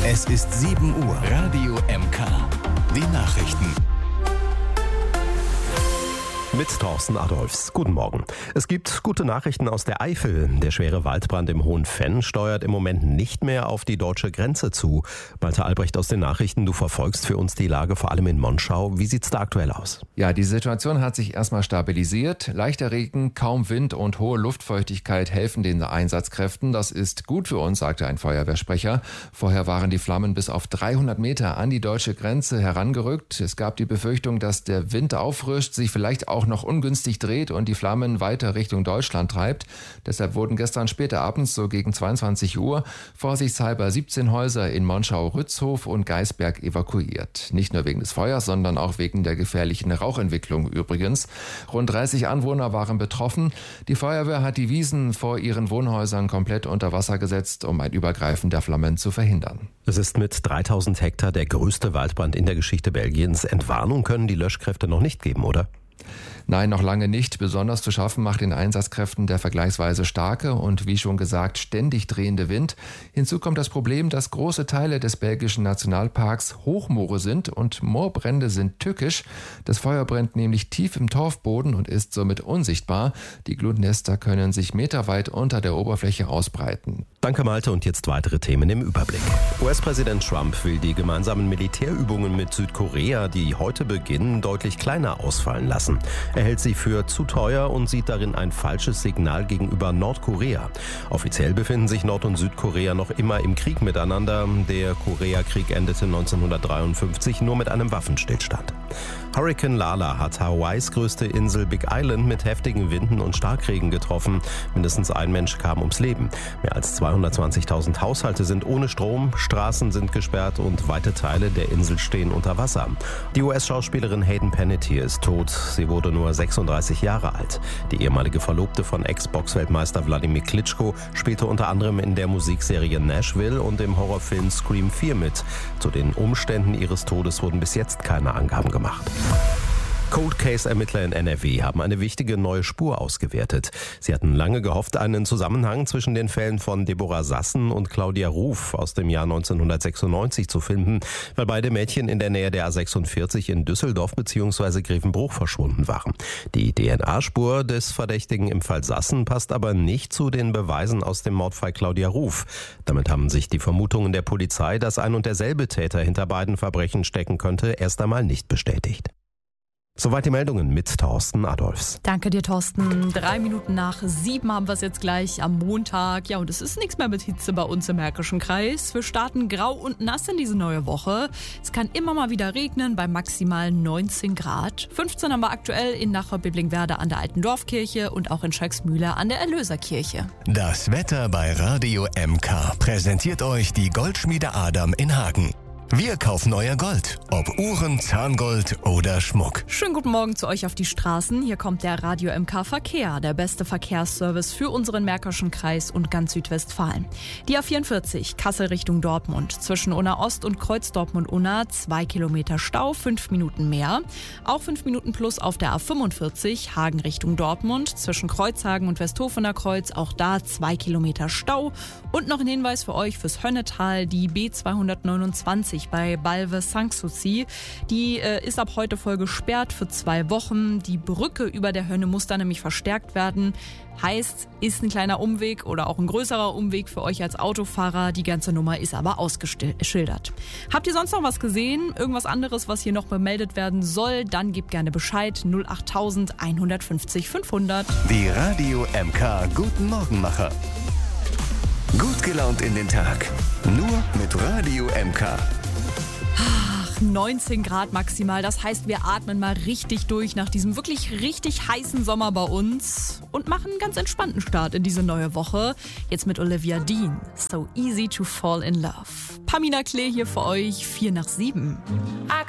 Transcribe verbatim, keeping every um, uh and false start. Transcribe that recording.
Es ist sieben Uhr. Radio M K. Die Nachrichten. Mit Thorsten Adolfs. Guten Morgen. Es gibt gute Nachrichten aus der Eifel. Der schwere Waldbrand im Hohen Venn steuert im Moment nicht mehr auf die deutsche Grenze zu. Malte Albrecht aus den Nachrichten, du verfolgst für uns die Lage vor allem in Monschau. Wie sieht's da aktuell aus? Ja, die Situation hat sich erstmal stabilisiert. Leichter Regen, kaum Wind und hohe Luftfeuchtigkeit helfen den Einsatzkräften. Das ist gut für uns, sagte ein Feuerwehrsprecher. Vorher waren die Flammen bis auf dreihundert Meter an die deutsche Grenze herangerückt. Es gab die Befürchtung, dass der Wind auffrischt, sich vielleicht auch noch ungünstig dreht und die Flammen weiter Richtung Deutschland treibt. Deshalb wurden gestern später abends, so gegen zweiundzwanzig Uhr, vorsichtshalber siebzehn Häuser in Monschau-Rützhof und Geisberg evakuiert. Nicht nur wegen des Feuers, sondern auch wegen der gefährlichen Rauchentwicklung übrigens. Rund dreißig Anwohner waren betroffen. Die Feuerwehr hat die Wiesen vor ihren Wohnhäusern komplett unter Wasser gesetzt, um ein Übergreifen der Flammen zu verhindern. Es ist mit dreitausend Hektar der größte Waldbrand in der Geschichte Belgiens. Entwarnung können die Löschkräfte noch nicht geben, oder? Nein, noch lange nicht. Besonders zu schaffen macht den Einsatzkräften der vergleichsweise starke und, wie schon gesagt, ständig drehende Wind. Hinzu kommt das Problem, dass große Teile des belgischen Nationalparks Hochmoore sind und Moorbrände sind tückisch. Das Feuer brennt nämlich tief im Torfboden und ist somit unsichtbar. Die Glutnester können sich meterweit unter der Oberfläche ausbreiten. Danke, Malte. Und jetzt weitere Themen im Überblick. U S-Präsident Trump will die gemeinsamen Militärübungen mit Südkorea, die heute beginnen, deutlich kleiner ausfallen lassen. Er hält sie für zu teuer und sieht darin ein falsches Signal gegenüber Nordkorea. Offiziell befinden sich Nord- und Südkorea noch immer im Krieg miteinander. Der Koreakrieg endete neunzehnhundertdreiundfünfzig nur mit einem Waffenstillstand. Hurrikan Lala hat Hawaiis größte Insel Big Island mit heftigen Winden und Starkregen getroffen. Mindestens ein Mensch kam ums Leben. Mehr als zweihundertzwanzigtausend Haushalte sind ohne Strom, Straßen sind gesperrt und weite Teile der Insel stehen unter Wasser. Die U S-Schauspielerin Hayden Panettiere ist tot. Sie wurde nur sechsunddreißig Jahre alt. Die ehemalige Verlobte von Ex-Boxweltmeister Wladimir Klitschko spielte unter anderem in der Musikserie Nashville und im Horrorfilm Scream vier mit. Zu den Umständen ihres Todes wurden bis jetzt keine Angaben gemacht. Cold Case-Ermittler in N R W haben eine wichtige neue Spur ausgewertet. Sie hatten lange gehofft, einen Zusammenhang zwischen den Fällen von Deborah Sassen und Claudia Ruf aus dem Jahr neunzehnhundertsechsundneunzig zu finden, weil beide Mädchen in der Nähe der A sechsundvierzig in Düsseldorf bzw. Grevenbruch verschwunden waren. Die D N A-Spur des Verdächtigen im Fall Sassen passt aber nicht zu den Beweisen aus dem Mordfall Claudia Ruf. Damit haben sich die Vermutungen der Polizei, dass ein und derselbe Täter hinter beiden Verbrechen stecken könnte, erst einmal nicht bestätigt. Soweit die Meldungen mit Thorsten Adolfs. Danke dir, Thorsten. Drei Minuten nach sieben haben wir es jetzt gleich am Montag. Ja, und es ist nichts mehr mit Hitze bei uns im Märkischen Kreis. Wir starten grau und nass in diese neue Woche. Es kann immer mal wieder regnen bei maximal neunzehn Grad. fünfzehn haben wir aktuell in Nachher-Biblingenwerder an der Alten Dorfkirche und auch in Schalksmühle an der Erlöserkirche. Das Wetter bei Radio M K präsentiert euch die Goldschmiede Adam in Hagen. Wir kaufen euer Gold, ob Uhren, Zahngold oder Schmuck. Schönen guten Morgen zu euch auf die Straßen. Hier kommt der Radio M K Verkehr, der beste Verkehrsservice für unseren Märkischen Kreis und ganz Südwestfalen. Die A vierundvierzig, Kassel Richtung Dortmund. Zwischen Unna Ost und Kreuz Dortmund-Unna, zwei Kilometer Stau, fünf Minuten mehr. Auch fünf Minuten plus auf der A fünfundvierzig, Hagen Richtung Dortmund. Zwischen Kreuzhagen und Westhofener Kreuz, auch da zwei Kilometer Stau. Und noch ein Hinweis für euch fürs Hönnetal, die B zweihundertneunundzwanzig bei Balve-Sanssouci. Die äh, ist ab heute voll gesperrt für zwei Wochen. Die Brücke über der Hönne muss da nämlich verstärkt werden. Heißt, ist ein kleiner Umweg oder auch ein größerer Umweg für euch als Autofahrer. Die ganze Nummer ist aber ausgeschildert. Habt ihr sonst noch was gesehen? Irgendwas anderes, was hier noch bemeldet werden soll? Dann gebt gerne Bescheid. null acht eins fünf null fünfhundert. Die Radio M K Guten Morgenmacher. Gut gelaunt in den Tag. Nur mit Radio M K. Ach, neunzehn Grad maximal. Das heißt, wir atmen mal richtig durch nach diesem wirklich richtig heißen Sommer bei uns und machen einen ganz entspannten Start in diese neue Woche. Jetzt mit Olivia Dean. So easy to fall in love. Pamina Klee hier für euch. Vier nach sieben.